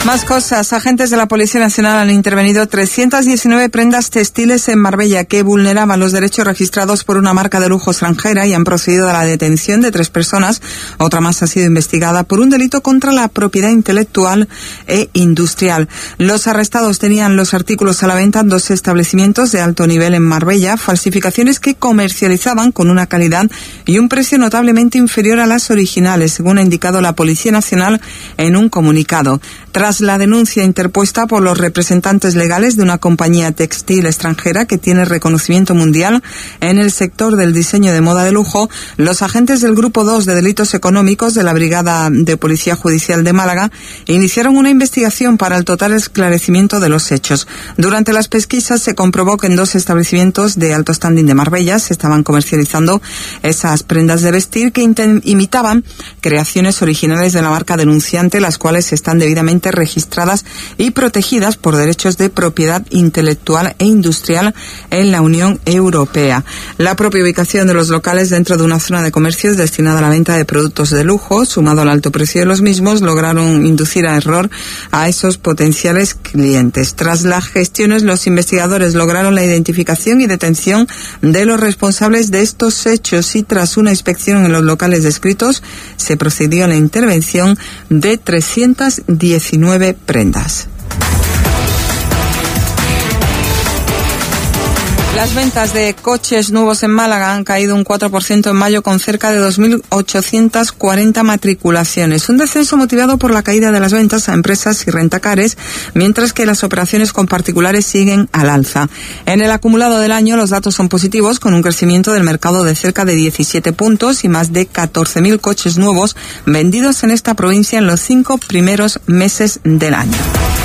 Más cosas. Agentes de la Policía Nacional han intervenido 319 prendas textiles en Marbella que vulneraban los derechos registrados por una marca de lujo extranjera y han procedido a la detención de 3 personas. Otra más ha sido investigada por un delito contra la propiedad intelectual e industrial. Los arrestados tenían los artículos a la venta en 2 establecimientos de alto nivel en Marbella, falsificaciones que comercializaban con una calidad y un precio notablemente inferior a las originales, según ha indicado la Policía Nacional en un comunicado. Tras la denuncia interpuesta por los representantes legales de una compañía textil extranjera que tiene reconocimiento mundial en el sector del diseño de moda de lujo, los agentes del Grupo 2 de Delitos Económicos de la Brigada de Policía Judicial de Málaga iniciaron una investigación para el total esclarecimiento de los hechos. Durante las pesquisas se comprobó que en 2 establecimientos de alto standing de Marbella se estaban comercializando esas prendas de vestir que imitaban creaciones originales de la marca denunciante, las cuales están debidamente registradas y protegidas por derechos de propiedad intelectual e industrial en la Unión Europea. La propia ubicación de los locales dentro de una zona de comercios destinada a la venta de productos de lujo, sumado al alto precio de los mismos, lograron inducir a error a esos potenciales clientes. Tras las gestiones, los investigadores lograron la identificación y detención de los responsables de estos hechos y tras una inspección en los locales descritos, se procedió a la intervención de 319 prendas. Las ventas de coches nuevos en Málaga han caído un 4% en mayo con cerca de 2.840 matriculaciones. Un descenso motivado por la caída de las ventas a empresas y rentacares, mientras que las operaciones con particulares siguen al alza. En el acumulado del año los datos son positivos, con un crecimiento del mercado de cerca de 17 puntos y más de 14.000 coches nuevos vendidos en esta provincia en los 5 primeros meses del año.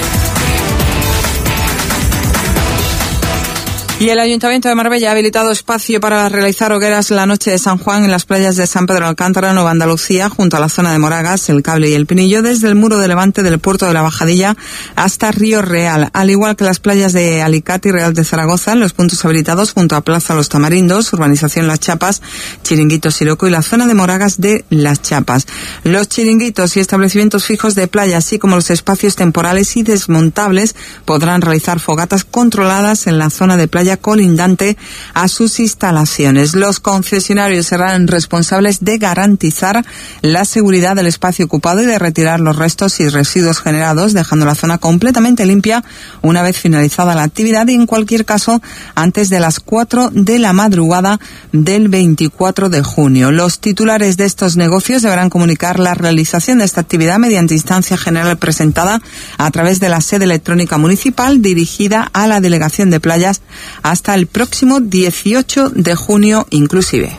Y el Ayuntamiento de Marbella ha habilitado espacio para realizar hogueras la noche de San Juan en las playas de San Pedro de Alcántara, Nueva Andalucía, junto a la zona de Moragas, El Cable y El Pinillo, desde el muro de levante del puerto de la Bajadilla hasta Río Real, al igual que las playas de Alicante y Real de Zaragoza, en los puntos habilitados junto a Plaza Los Tamarindos, Urbanización Las Chapas, Chiringuito Siroco y la zona de Moragas de Las Chapas. Los chiringuitos y establecimientos fijos de playa, así como los espacios temporales y desmontables, podrán realizar fogatas controladas en la zona de playa colindante a sus instalaciones. Los concesionarios serán responsables de garantizar la seguridad del espacio ocupado y de retirar los restos y residuos generados, dejando la zona completamente limpia una vez finalizada la actividad y en cualquier caso antes de las 4 de la madrugada del 24 de junio. Los titulares de estos negocios deberán comunicar la realización de esta actividad mediante instancia general presentada a través de la sede electrónica municipal dirigida a la Delegación de Playas hasta el próximo 18 de junio inclusive.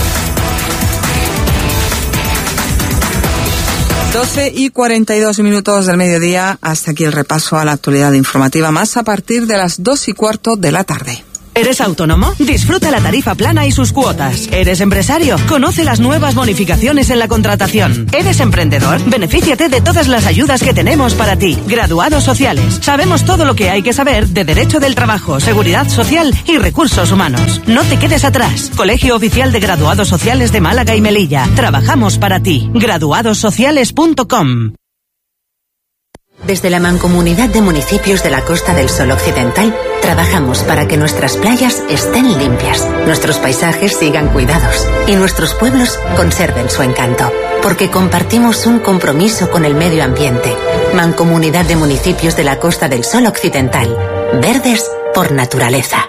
12:42 del mediodía. Hasta aquí el repaso a la actualidad informativa, más a partir de las 2:15 de la tarde. ¿Eres autónomo? Disfruta la tarifa plana y sus cuotas. ¿Eres empresario? Conoce las nuevas bonificaciones en la contratación. ¿Eres emprendedor? Benefíciate de todas las ayudas que tenemos para ti. Graduados sociales. Sabemos todo lo que hay que saber de Derecho del Trabajo, Seguridad Social y Recursos Humanos. No te quedes atrás. Colegio Oficial de Graduados Sociales de Málaga y Melilla. Trabajamos para ti. Graduadossociales.com. Desde la Mancomunidad de Municipios de la Costa del Sol Occidental, trabajamos para que nuestras playas estén limpias, nuestros paisajes sigan cuidados y nuestros pueblos conserven su encanto. Porque compartimos un compromiso con el medio ambiente. Mancomunidad de Municipios de la Costa del Sol Occidental. Verdes por naturaleza.